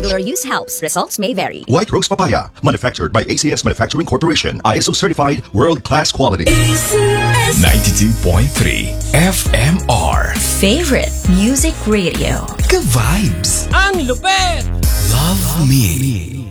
Regular use helps. Results may vary. White Rose Papaya, manufactured by ACS Manufacturing Corporation. ISO certified, world-class quality. 92.3 FMR. Favorite Music Radio. Ka-vibes. Ang lupet! Love me.